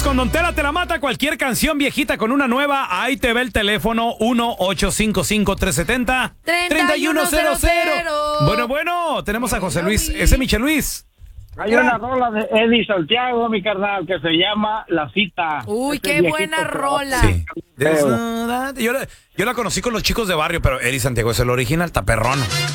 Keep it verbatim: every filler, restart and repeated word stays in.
con Don Tela te la mata. Cualquier canción viejita con una nueva, ahí te ve el teléfono uno ocho cinco cinco, tres siete cero, tres uno cero cero. Bueno, bueno, tenemos a José Luis. Ese es Michel Luis. Hay una rola de Eddie Santiago, mi carnal, que se llama La Cita. Uy, Ese qué viejito buena que- rola. Sí. Yo la, yo la conocí con los chicos de barrio, pero Eddie Santiago es el original, está perrón.